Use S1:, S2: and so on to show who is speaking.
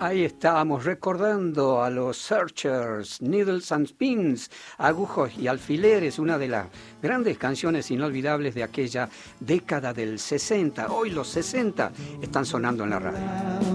S1: Ahí estábamos recordando a los Searchers, Needles and Pins, Agujas y Alfileres, una de las grandes canciones inolvidables de aquella década del 60. Hoy los 60 están sonando en la radio.